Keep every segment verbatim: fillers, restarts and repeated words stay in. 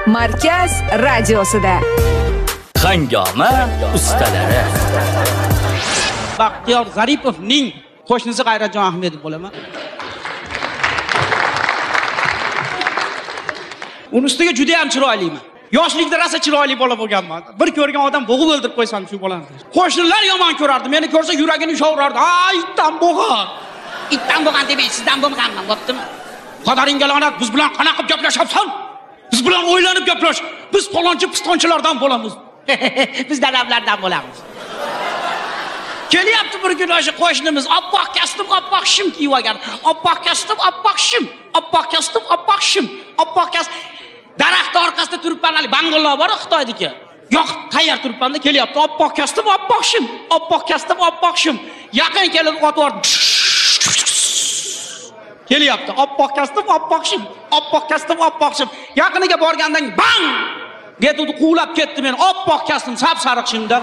Markaz radiosida. Hangoma ustalari. Baxtiyor Zaripovning qo'shnisi G'ayratjon Ahmedov bo'laman. Uning ustiga juda ham chiroyliman. Yoshlikda rosa chiroyli bola bo'lganman. Bir ko'rgan odam bo'g'ib o'ldirib qo'ysam shu bolani. Qo'shnilar yomon ko'rardi. Meni ko'rsa yuragini ushaverardi. "Ay, itdan bo'g'an. Itdan bo'g'an demay, sizdan bo'lganman, bo'ptimi? Qodaringga la'nat, biz bilan qanaqa gaplashyapsan? Biz bilan o'ylanib gaplash. Biz falonchi pistonchilardan bo'lamiz. Biz dadamlardan bo'lamiz." Kelyapti bir kun o'sha qo'shnimiz oppoq kastim, oppoq shim kiyib olgan. Oppoq kastim, oppoq shim, oppoq kastim, oppoq shim, oppoq kastim. Daraxt orqasida turibman, hali bangalow bor Xitoydagi. Yo'q, tayyor turibman-da kelyapti. Oppoq kastim, oppoq shim, oppoq kastim, oppoq shim. Yaqin kelib o'tib kelyapti. Oppoq kastim, oppoq shim, oppoq kastim, oppoq shim. Yaqiniga borgandan bang! Getudi quvlab ketdi meni. Oppoq kastim, sap-sariq shimda.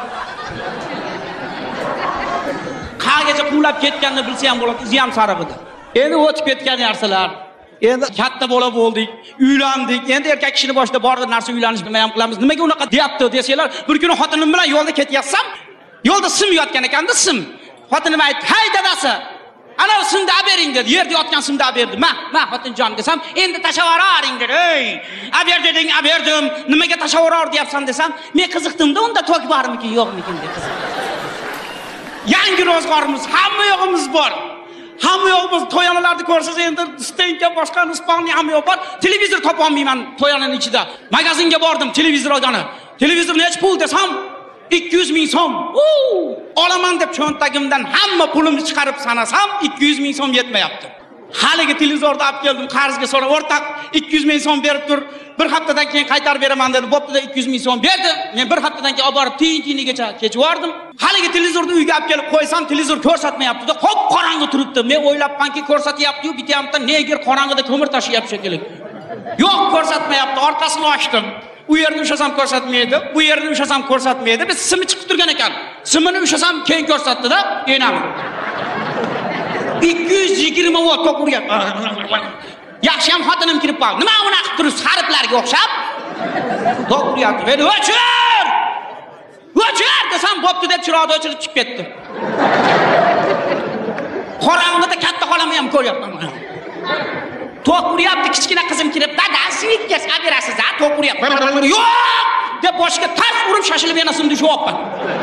Qaygacha quvlab ketganini bilsa ham bo'ladi, o'zi ham sariq edi. Endi o'tib ketgan narsalar. Endi katta bola bo'ldik, uylandik. Endi erkak kishini boshida bordi narsa uylanish nima ham qilamiz? Nimaga unaqa deyapti desanglar, bir kuni xotinim bilan yo'lda ketyapsam, yo'lda sim yotgan ekan-da sim. Xotinim aytdi: "Hay dadasi, ana simni olib bering" dedi. Yerda yotgan simni olib berdi. "Ma, ma xotinjon" desam, "Endi tashavvoring" dedi. "Ey, olib ber deding, olib berdim. Nimaga tashavvoror deyapsan" desam, "Men qiziqdim-da, unda tok bormikin, yo'qmikin" dedi. Yangi ro'zg'orimiz, hamma yo'g'imiz bor. Hamma yo'g'imiz to'yanalarni ko'rsangiz endi stenka boshqa Ispaniya hamma yo'q bor. Televizor topa olmayman to'yananing ichida. Magazinga bordim, televizor olgani. Televizor nech pul desam, ikki yuz ming so'm. Uu! Olaman deb cho'ntagimdan hamma pulimni chiqarib sanasam, ikki yuz ming so'm yetmayapti. Haligi televizorni olib keldim, qarzga so'rab, "O'rtaq, ikki yuz ming so'm berib tur. Bir haftadan keyin qaytarib beraman" dedi. Bo'pti-da ikki yuz ming so'm berdi. Men bir haftadan keyin olib borib tiyin-tiyinigacha kechib bordim. Haligi televizorni uyga olib kelib qo'ysam, televizor ko'rsatmayapti-da, qop qorong'i turibdi. Men o'ylabmanki ko'rsatyapti-yu, bityapti, nega qorong'ida ko'mir tashiyapti shekilli. Yo'q, ko'rsatmayapti. Orqasini ochdim. U yerni ushlasam ko'rsatmaydi, bu yerni ushlasam ko'rsatmaydi. Biz simi chiqib turgan ekan. Simini ushlasam keyin ko'rsatdi-da, enam. ikki yuz yigirma volt tok uryapti. Yaxshi ham xotinim kirib qoldi. Nima unaqa qilib turibsiz, harflarga o'xshab? Tok uryapti. "Meni o'chir! O'chir!" desam, "Bo'pti" deb chiroqni o'chirib chiqib ketdi. Qorong'ida katta xolamni ham ko'ryapman. Tok uryapti, kichkina qizim kirib, "Dada, svikkas olib berasiz, a? Tok uryapti." "Yo'q!" deb boshiga tars urib shashilib yana simni shuvyapman.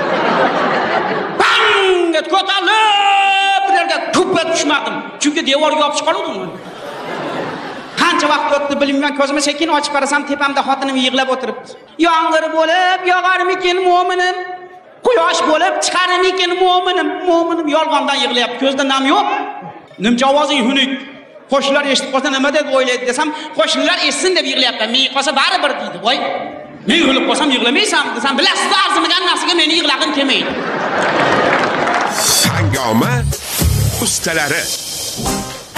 Bang! deb ko'tarilib yerga tuppet tushmadim. Chunki devorga yopishib qoldim. Qancha vaqt o'tdi bilmayman, ko'zimni sekin ochib qarasam, tepamda xotinim yig'lab o'tiribdi. "Yomg'ir bo'lib yog'armikin mo'minim? Quyosh bo'lib chiqarmikin mo'minim? Mo'minim yolg'ondan yig'layapti. Ko'zda nam yo'q. Nimcha ovozing xunuk. Qo'shnilar eshitib qolsa nima deb o'ylaydi desam, qo'shnilar eshitsin deb yig'layapti. Men qolsa baribir deydi. Voy, men yig'lab qolsam yig'lamaysan desam, bilasiz, arzimagan narsaga meni yig'lag'im kelmaydi. Hangoma ustalari.